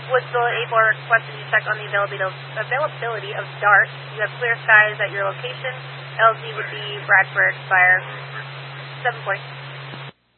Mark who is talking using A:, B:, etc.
A: Woodsville 8-4 requesting you check on the availability of DART. You have clear skies at your location. LZ would be Bradford, fire 7 points.